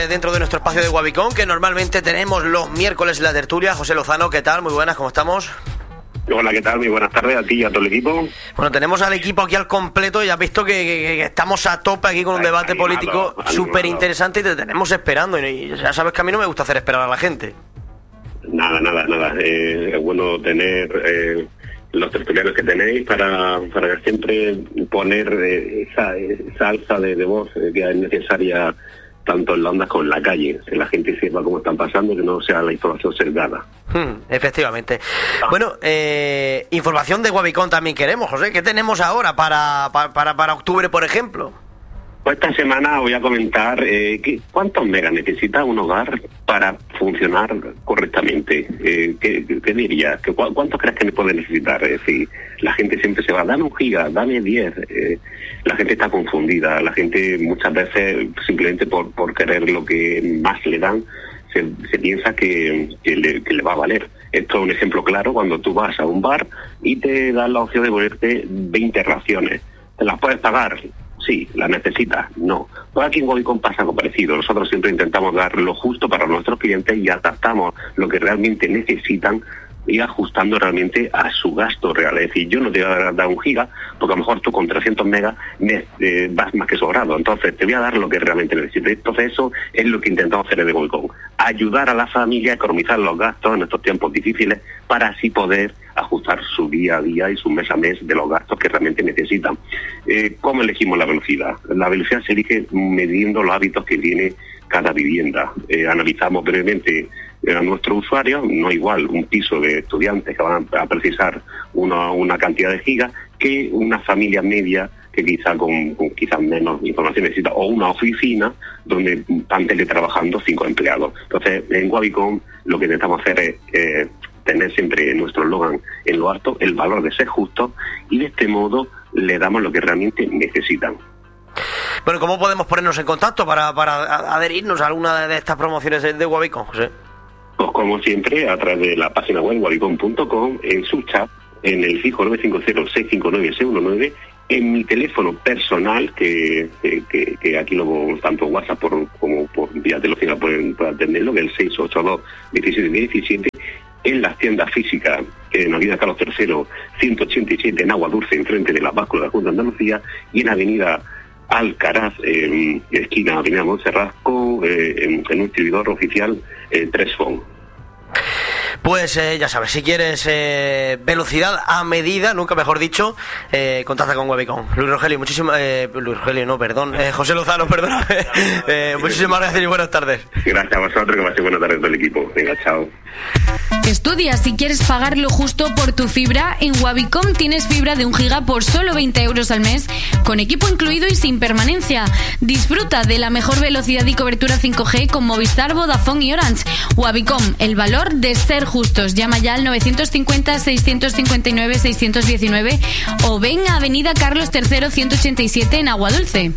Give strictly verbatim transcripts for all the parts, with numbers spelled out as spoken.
Dentro de nuestro espacio de Wabicón, que normalmente tenemos los miércoles en la tertulia. José Lozano, ¿qué tal? Muy buenas, ¿cómo estamos? Hola, ¿qué tal? Muy buenas tardes a ti y a todo el equipo. Bueno, tenemos al equipo aquí al completo y has visto que, que, que estamos a tope aquí con un debate animado, político súper interesante y te tenemos esperando. Y ya sabes que a mí no me gusta hacer esperar a la gente. Nada, nada, nada. Eh, es bueno tener eh, los tertulianos que tenéis para, para siempre poner eh, esa, esa alza de, de voz eh, que es necesaria tanto en las ondas como en la calle, que la gente sepa cómo están pasando, que no sea la información sesgada. Hmm, efectivamente. Bueno, eh, información de Wabicón también queremos, José. ¿Qué tenemos ahora para, para, para, para octubre, por ejemplo? Pues esta semana voy a comentar eh, que, cuántos megas necesita un hogar para funcionar correctamente. Eh, ¿qué, ¿Qué dirías? ¿Qué, ¿Cuántos crees que puede necesitar? Es decir, la gente siempre se va, dame un giga, dame diez. Eh, la gente está confundida. La gente muchas veces, simplemente por, por querer lo que más le dan, se, se piensa que, que, le, que le va a valer. Esto es un ejemplo claro cuando tú vas a un bar y te dan la opción de ponerte veinte raciones. ¿Te las puedes pagar? Sí. ¿La necesitas? No. Pues aquí en Wabicón pasa algo parecido. Nosotros siempre intentamos dar lo justo para nuestros clientes y adaptamos lo que realmente necesitan y ajustando realmente a su gasto real. Es decir, yo no te voy a dar un giga porque a lo mejor tú con trescientos megas me, eh, vas más que sobrado. Entonces te voy a dar lo que realmente necesitas. Entonces eso es lo que intentamos hacer desde Wabicón. Ayudar a la familia a economizar los gastos en estos tiempos difíciles para así poder ajustar su día a día y su mes a mes de los gastos que realmente necesitan. Eh, ¿Cómo elegimos la velocidad? La velocidad se elige midiendo los hábitos que tiene cada vivienda. Eh, analizamos brevemente a nuestros usuarios, no igual un piso de estudiantes que van a precisar una, una cantidad de gigas que una familia media que quizá con, con quizás menos información necesita, o una oficina donde están teletrabajando cinco empleados. Entonces, en Wabicón lo que intentamos hacer es eh, tener siempre nuestro eslogan en lo alto, el valor de ser justo, y de este modo le damos lo que realmente necesitan. Bueno, ¿cómo podemos ponernos en contacto para, para adherirnos a alguna de estas promociones de Wabicón, José? Pues como siempre, a través de la página web wabicón punto com, en su chat, en el fijo nueve cinco cero, seis cinco nueve, seis uno nueve, en mi teléfono personal, que, que, que aquí lo tanto WhatsApp por, como por vía telefónica pueden, pueden atenderlo, que es el seis ocho dos, diecisiete diecisiete, en las tiendas físicas, en Avenida Carlos tercero, ciento ochenta y siete, en Agua Dulce, enfrente de la báscula de la Junta de Andalucía, y en Avenida Alcaraz, en esquina Avenida Montserrat, con, eh, en, en un distribuidor oficial, eh, Tresfon. Pues eh, ya sabes, si quieres eh, velocidad a medida, nunca mejor dicho, eh, contacta con Wabicón. Luis Rogelio, muchísimas... Eh, Luis Rogelio, no, perdón. Eh, José Lozano, perdón. eh, muchísimas gracias y buenas tardes. Gracias a vosotros, que paséis buenas tardes todo el equipo. Venga, chao. Estudia si quieres pagar lo justo por tu fibra. En Wabicom tienes fibra de un giga por solo veinte euros al mes, con equipo incluido y sin permanencia. Disfruta de la mejor velocidad y cobertura cinco G con Movistar, Vodafone y Orange. Wabicom, el valor de ser justos. Llama ya al novecientos cincuenta, seiscientos cincuenta y nueve, seiscientos diecinueve o ven a Avenida Carlos tercero, ciento ochenta y siete en Agua Dulce.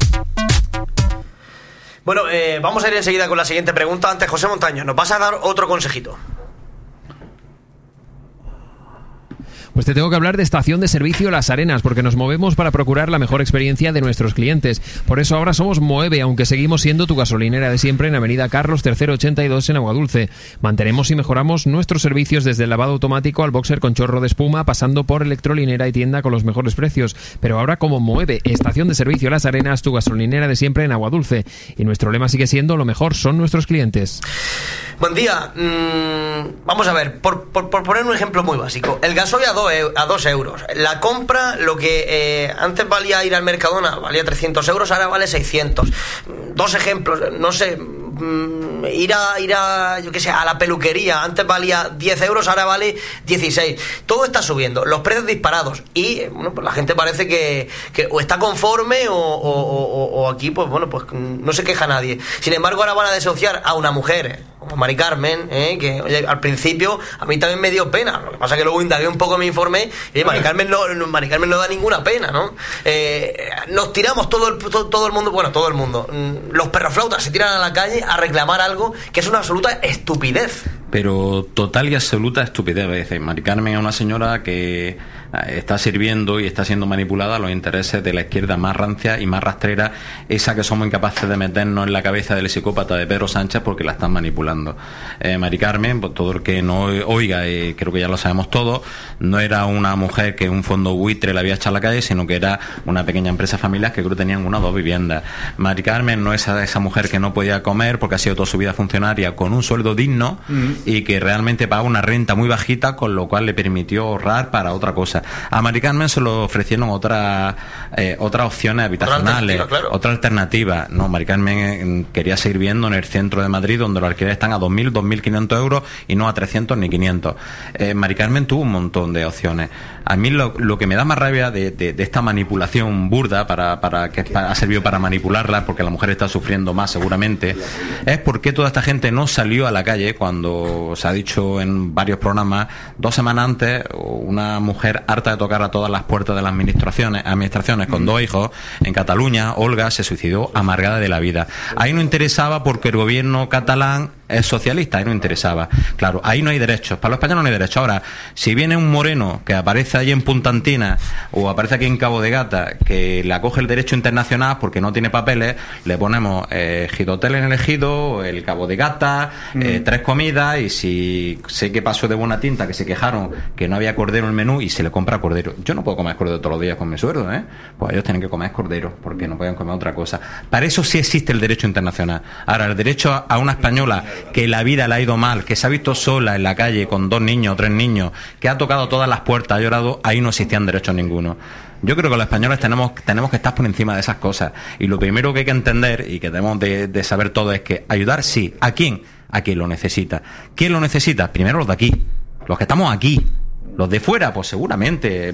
Bueno, eh, vamos a ir enseguida con la siguiente pregunta. Antes, José Montaño, nos vas a dar otro consejito. Pues te tengo que hablar de Estación de Servicio Las Arenas, porque nos movemos para procurar la mejor experiencia de nuestros clientes. Por eso ahora somos Moeve, aunque seguimos siendo tu gasolinera de siempre en Avenida Carlos tercero ochenta y dos en Aguadulce. Mantenemos y mejoramos nuestros servicios desde el lavado automático al boxer con chorro de espuma, pasando por electrolinera y tienda con los mejores precios. Pero ahora como Moeve, Estación de Servicio Las Arenas, tu gasolinera de siempre en Aguadulce. Y nuestro lema sigue siendo: lo mejor son nuestros clientes. Buen día. Mm, vamos a ver, por, por, por poner un ejemplo muy básico. El gasoil a dos a dos euros. La compra, lo que eh, antes valía ir al Mercadona, valía trescientos euros, ahora vale seiscientos. Dos ejemplos, no sé, mmm, ir a, ir a, yo qué sé, a la peluquería, antes valía diez euros, ahora vale dieciséis. Todo está subiendo, los precios disparados y, bueno, pues la gente parece que, que o está conforme o, o, o, o aquí, pues bueno, pues no se queja nadie. Sin embargo, ahora van a desahuciar a una mujer como Mari Carmen, ¿eh? que oye, al principio a mí también me dio pena. Lo que pasa es que luego indagué un poco, me informé y Mari Carmen no, Mari Carmen no da ninguna pena, ¿no? Eh, nos tiramos todo el, todo, todo el mundo, bueno, todo el mundo, los perroflautas se tiran a la calle a reclamar algo que es una absoluta estupidez. Pero total y absoluta estupidez. Es decir, Mari Carmen es una señora que está sirviendo y está siendo manipulada a los intereses de la izquierda más rancia y más rastrera, esa que somos incapaces de meternos en la cabeza del psicópata de Pedro Sánchez porque la están manipulando. Eh, Mari Carmen, pues todo el que no oiga, eh, creo que ya lo sabemos todos, no era una mujer que un fondo buitre la había echado a la calle, sino que era una pequeña empresa familiar que creo que tenían una o dos viviendas. Mari Carmen no es esa, esa mujer que no podía comer porque ha sido toda su vida funcionaria con un sueldo digno mm. y que realmente pagaba una renta muy bajita, con lo cual le permitió ahorrar para otra cosa. A Mari Carmen se le ofrecieron otras eh, otras opciones habitacionales, otra alternativa, claro. otra alternativa. No, Mari Carmen quería seguir viviendo en el centro de Madrid, donde los alquileres están a dos mil, dos mil quinientos euros y no a trescientos ni quinientos. Eh, Mari Carmen tuvo un montón de opciones. A mí lo, lo que me da más rabia de, de, de esta manipulación burda, para, para que ha servido para manipularla, porque la mujer está sufriendo más seguramente, es por qué toda esta gente no salió a la calle cuando se ha dicho en varios programas, dos semanas antes, una mujer harta de tocar a todas las puertas de las administraciones, administraciones con dos hijos en Cataluña, Olga, se suicidó amargada de la vida. Ahí no interesaba porque el gobierno catalán es socialista, ahí no interesaba. Claro, ahí no hay derechos, para los españoles no hay derechos. Ahora, si viene un moreno que aparece allí en Punta Antina o aparece aquí en Cabo de Gata, que le acoge el derecho internacional porque no tiene papeles, le ponemos eh, Gidotel en el Ejido, el Cabo de Gata, mm. eh, tres comidas, y si sé que pasó de buena tinta, que se quejaron que no había cordero en el menú y se le compra cordero. Yo no puedo comer cordero todos los días con mi sueldo, ¿eh? Pues ellos tienen que comer cordero porque no pueden comer otra cosa. Para eso sí existe el derecho internacional. Ahora, el derecho a, a una española que la vida le ha ido mal, que se ha visto sola en la calle con dos niños o tres niños, que ha tocado todas las puertas, ha llorado, ahí no existían derechos ninguno. Yo creo que los españoles tenemos, tenemos que estar por encima de esas cosas. Y lo primero que hay que entender y que tenemos de, de saber todo es que ayudar sí. ¿A quién? A quien lo necesita. ¿Quién lo necesita? Primero los de aquí, los que estamos aquí. Los de fuera, pues seguramente,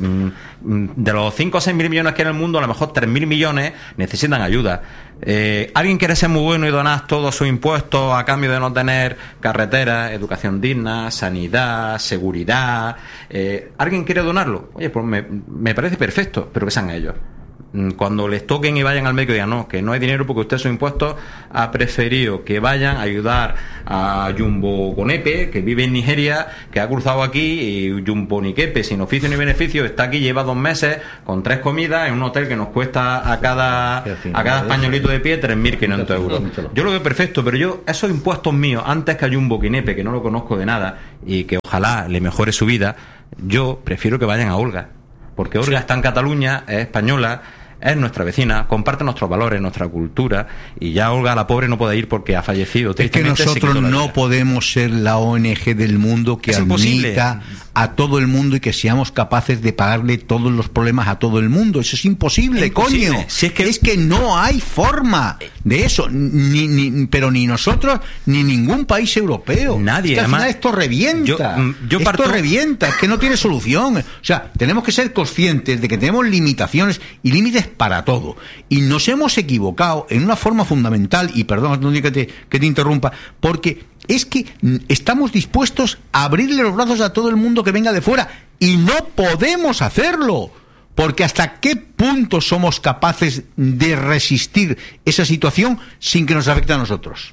de los cinco o seis mil millones que hay en el mundo, a lo mejor tres mil millones necesitan ayuda. Eh, ¿Alguien quiere ser muy bueno y donar todos sus impuestos a cambio de no tener carreteras, educación digna, sanidad, seguridad? Eh, ¿Alguien quiere donarlo? Oye, pues me, me parece perfecto, pero que sean ellos. Cuando les toquen y vayan al médico y digan no, que no hay dinero porque usted sus impuestos ha preferido que vayan a ayudar a Jumbo Konepe, que vive en Nigeria, que ha cruzado aquí, y Jumbo Nikepe sin oficio ni beneficio está aquí, lleva dos meses con tres comidas en un hotel que nos cuesta a cada a cada españolito de pie tres mil quinientos euros. Yo lo veo perfecto, pero yo esos impuestos míos, antes que a Jumbo Konepe, que no lo conozco de nada y que ojalá le mejore su vida, yo prefiero que vayan a Olga, porque Olga está en Cataluña, es española, es nuestra vecina, comparte nuestros valores, nuestra cultura, y ya Olga, la pobre, no puede ir porque ha fallecido. Es que nosotros no podemos ser la O N G del mundo que admita a todo el mundo y que seamos capaces de pagarle todos los problemas a todo el mundo. Eso es imposible, es coño. Imposible. Si es, que... es que no hay forma de eso, ni, ni, pero ni nosotros ni ningún país europeo. Nadie. Es que al además, final esto revienta. Yo, yo esto parto... revienta, es que no tiene solución. O sea, tenemos que ser conscientes de que tenemos limitaciones y límites para todo. Y nos hemos equivocado en una forma fundamental, y perdón que te, que te interrumpa, porque es que estamos dispuestos a abrirle los brazos a todo el mundo que venga de fuera, y no podemos hacerlo, porque hasta qué punto somos capaces de resistir esa situación sin que nos afecte a nosotros.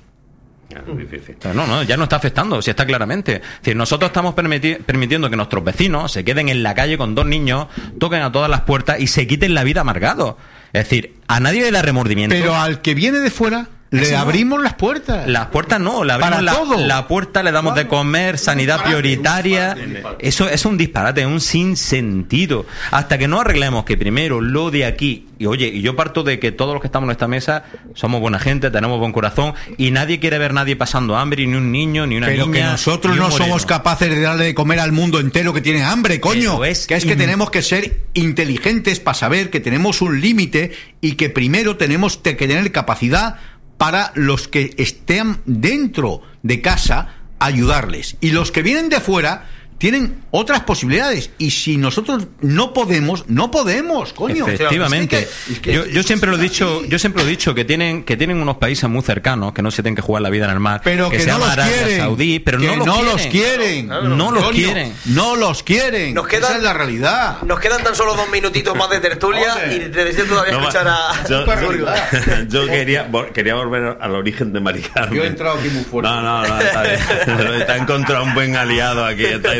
No, no, ya no está afectando, si está claramente. Es decir, nosotros estamos permiti- permitiendo que nuestros vecinos se queden en la calle con dos niños, toquen a todas las puertas y se quiten la vida amargados. Es decir, a nadie le da remordimiento. Pero al que viene de fuera le no. abrimos las puertas. Las puertas no, le abrimos la, la puerta, le damos de comer, sanidad prioritaria. Eso es un disparate, es un sinsentido. Hasta que no arreglemos que primero lo de aquí, y oye, y yo parto de que todos los que estamos en esta mesa somos buena gente, tenemos buen corazón, y nadie quiere ver a nadie pasando hambre, ni un niño, ni una Pero niña. Pero que nosotros no moreno. somos capaces de darle de comer al mundo entero que tiene hambre, coño. Es que es que in... tenemos que ser inteligentes para saber que tenemos un límite y que primero tenemos que tener capacidad para los que estén dentro de casa ayudarles, y los que vienen de fuera tienen otras posibilidades, y si nosotros no podemos, no podemos, coño. Efectivamente. Es que, es que, yo, yo siempre lo he dicho, yo siempre lo he dicho que tienen que tienen unos países muy cercanos que no se tienen que jugar la vida en el mar, pero que, que no los quieren, Saudí, pero que no, no los, los quieren, no, no, no los quieren, no los quieren. Nos quedan, esa es la realidad. Nos quedan tan solo dos minutitos más de tertulia y te deseo todavía no, escuchar a. Yo, yo, yo quería quería volver al origen de Mari Carmen. Yo he entrado aquí muy fuerte. No, no, no, está bien. Te he encontrado un buen aliado aquí. Estáis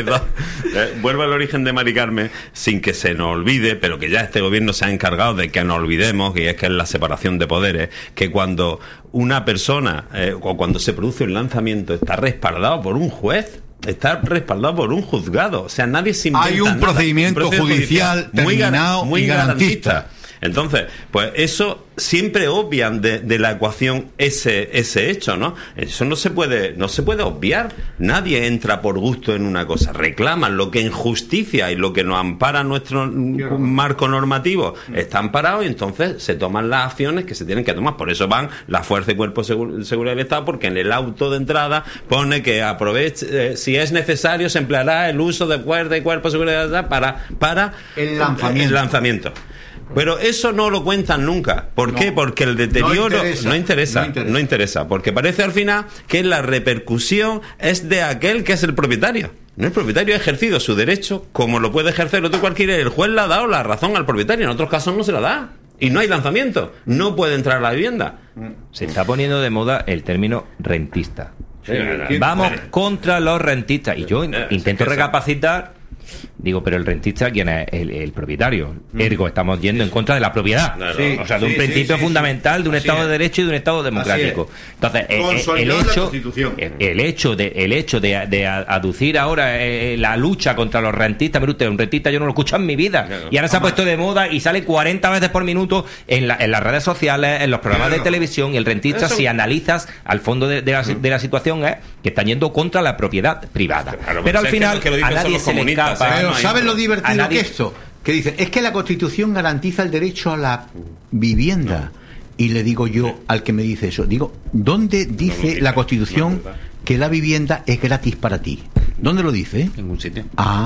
Perdón. Eh, vuelvo al origen de Mari Carmen, sin que se nos olvide, pero que ya este gobierno se ha encargado de que nos olvidemos, y es que es la separación de poderes, que cuando una persona, eh, o cuando se produce un lanzamiento, está respaldado por un juez, está respaldado por un juzgado. O sea, nadie se inventa Hay un nada. procedimiento un procedimiento judicial muy gar- terminado muy y garantista. Entonces, pues eso siempre obvian de, de la ecuación ese ese hecho, ¿no? Eso no se puede no se puede obviar. Nadie entra por gusto en una cosa. Reclaman lo que en justicia y lo que nos ampara nuestro marco normativo está amparado, y entonces se toman las acciones que se tienen que tomar. Por eso van la Fuerza y Cuerpo de Seguridad del Estado, porque en el auto de entrada pone que aproveche, eh, si es necesario, se empleará el uso de Fuerza y Cuerpo de Seguridad del Estado para, para El lanzamiento. el lanzamiento. Pero eso no lo cuentan nunca. ¿Por No. qué? Porque el deterioro No interesa. no interesa, No interesa. no interesa, porque parece al final que la repercusión es de aquel que es el propietario. No, el propietario ha ejercido su derecho como lo puede ejercer otro cualquiera. El juez le ha dado la razón al propietario, en otros casos no se la da. Y no hay lanzamiento, no puede entrar a la vivienda. Se está poniendo de moda el término rentista. Sí, Vamos eh, contra los rentistas. Y yo eh, intento eso. recapacitar. Digo, pero el rentista, ¿quién es? El, el propietario. Ergo, estamos yendo en contra de la propiedad. Claro. Sí, O sea, de un sí, principio sí, sí, fundamental de un Así Estado es. de Derecho y de un Estado democrático. Entonces, eh, eh, el Consolidar la hecho, Constitución. el, el hecho de, el hecho de, de aducir ahora eh, la lucha contra los rentistas, mire usted, un rentista yo no lo escucho en mi vida. Claro. Y ahora se ha puesto de moda y sale cuarenta veces por minuto en, la- en las redes sociales, en los programas Claro. de televisión. Y el rentista, Eso- si analizas al fondo de, de la, de la situación, es que están yendo contra la propiedad privada. Claro, pero pues al es que final los que lo a dicen son nadie los se le comunistas, escapa. ¿eh? Pero no hay ¿sabes lo otro. divertido A nadie- que esto? Que dicen, es que la Constitución garantiza el derecho a la vivienda. Y le digo yo al que me dice eso, digo, ¿dónde dice dice, la Constitución no es verdad. que la vivienda es gratis para ti? ¿Dónde lo dice? En ningún sitio.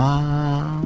Ah,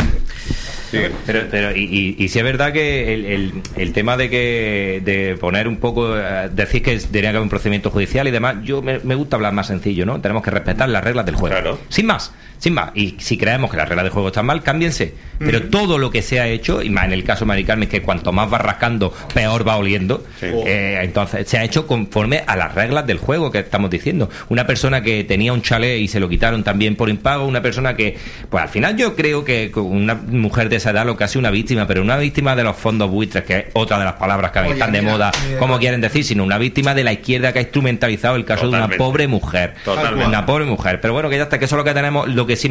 Pero, pero y, y, y si es verdad que el, el, el tema de que de poner un poco, eh, decir que debería haber un procedimiento judicial y demás, yo me, me gusta hablar más sencillo, ¿no? Tenemos que respetar las reglas del juego. Claro. Sin más, sin más. Y si creemos que las reglas del juego están mal, cámbiense. Pero todo lo que se ha hecho, y más en el caso de Mari Carmen, que cuanto más va rascando, peor va oliendo, Sí. eh, entonces se ha hecho conforme a las reglas del juego que estamos diciendo. Una persona que tenía un chalet y se lo quitaron también por impago, una persona que, pues al final yo creo que con una mujer de esa edad lo que ha sido una víctima, pero una víctima de los fondos buitres, que es otra de las palabras que Oye, están de mira, moda, mira. como quieren decir, sino una víctima de la izquierda que ha instrumentalizado el caso Totalmente. de una pobre mujer. Totalmente. Una pobre mujer. Pero bueno, que ya está, que eso es lo que tenemos, lo que sí